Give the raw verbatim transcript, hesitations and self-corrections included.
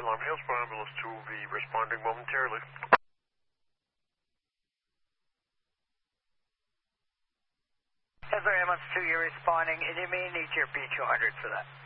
Alarm Hillsborough Ambulance two will be responding momentarily. Hillsborough Ambulance two, you're responding, and you may need your B two hundred for that.